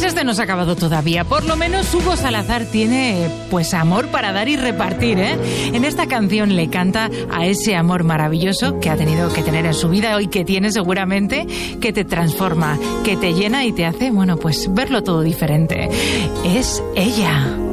Pues este no se ha acabado todavía. Por lo menos Hugo Salazar tiene, pues, amor para dar y repartir, ¿eh? En esta canción le canta a ese amor maravilloso que ha tenido que tener en su vida y que tiene seguramente, que te transforma, que te llena y te hace, bueno, pues verlo todo diferente. Es ella.